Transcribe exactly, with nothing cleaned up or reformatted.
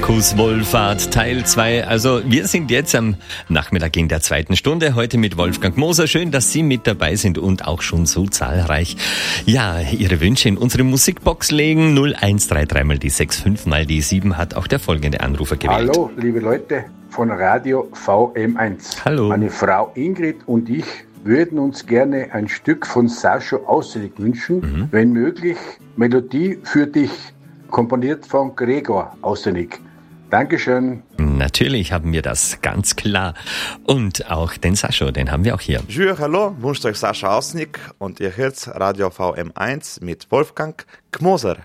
Zirkuswohlfahrt Teil zwei. Also wir sind jetzt am Nachmittag in der zweiten Stunde, heute mit Wolfgang Moser. Schön, dass Sie mit dabei sind und auch schon so zahlreich. Ja, Ihre Wünsche in unsere Musikbox legen. null eins drei drei mal die sechs fünf mal die sieben hat auch der folgende Anrufer gewählt. Hallo, liebe Leute von Radio V M eins. Hallo. Meine Frau Ingrid und ich würden uns gerne ein Stück von Sascha Aussenig wünschen, mhm. wenn möglich Melodie für dich, komponiert von Gregor Aussenig. Dankeschön. Natürlich haben wir das, ganz klar. Und auch den Sascha, den haben wir auch hier. Jür, hallo, wünscht euch Sascha Aussenig und ihr hört Radio V M eins mit Wolfgang Moser.